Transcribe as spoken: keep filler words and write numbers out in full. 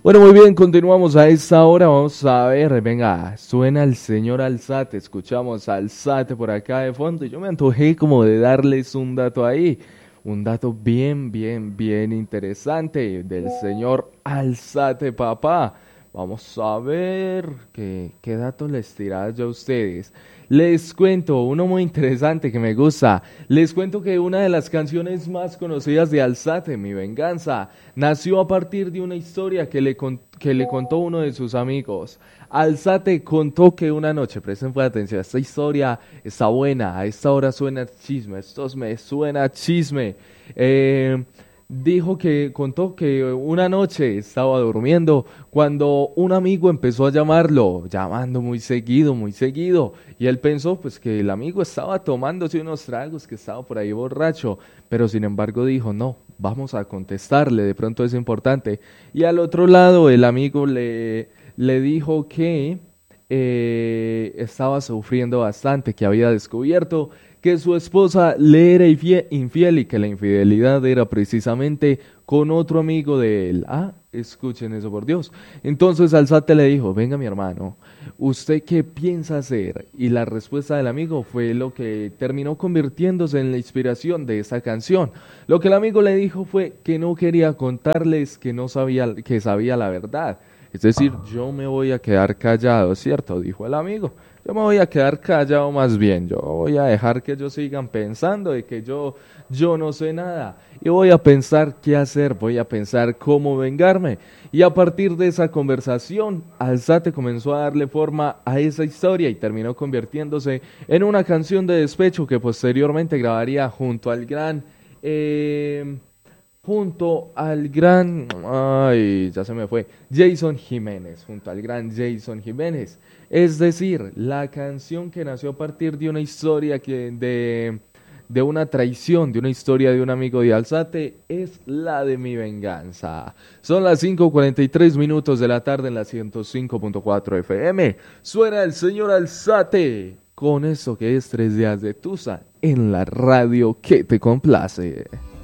Bueno, muy bien, continuamos a esta hora. Vamos a ver, venga, suena el señor Alzate. Escuchamos a Alzate por acá de fondo. Y yo me antojé como de darles un dato ahí. Un dato bien, bien, bien interesante del señor Alzate, papá. Vamos a ver qué, qué datos les tiraba yo a ustedes. Les cuento uno muy interesante que me gusta. Les cuento que una de las canciones más conocidas de Alzate, Mi Venganza, nació a partir de una historia que le, con- que le contó uno de sus amigos. Alzate contó que una noche, presten pues atención, esta historia está buena, a esta hora suena chisme, esto me suena chisme. Eh, Dijo que contó que una noche estaba durmiendo cuando un amigo empezó a llamarlo, llamando muy seguido, muy seguido, y él pensó pues que el amigo estaba tomándose unos tragos, que estaba por ahí borracho, pero sin embargo dijo, no, vamos a contestarle, de pronto es importante. Y al otro lado el amigo le, le dijo que eh, estaba sufriendo bastante, que había descubierto que su esposa le era infie- infiel y que la infidelidad era precisamente con otro amigo de él. Ah, escuchen eso por Dios. Entonces Alzate le dijo, venga mi hermano, ¿usted qué piensa hacer? Y la respuesta del amigo fue lo que terminó convirtiéndose en la inspiración de esa canción. Lo que el amigo le dijo fue que no quería contarles que no sabía, que sabía la verdad. Es decir, yo me voy a quedar callado, ¿cierto? Dijo el amigo. Yo me voy a quedar callado más bien. Yo voy a dejar que ellos sigan pensando de que yo, yo no sé nada. Y voy a pensar qué hacer, voy a pensar cómo vengarme. Y a partir de esa conversación, Alzate comenzó a darle forma a esa historia y terminó convirtiéndose en una canción de despecho que posteriormente grabaría junto al gran... eh, junto al gran, ay, ya se me fue, Jason Jiménez, junto al gran Jason Jiménez. Es decir, la canción que nació a partir de una historia que de, de una traición, de una historia de un amigo de Alzate, es la de Mi Venganza. Son las cinco cuarenta y tres minutos de la tarde en la ciento cinco punto cuatro F M. Suena el señor Alzate con eso que es Tres Días de Tusa en la radio que te complace.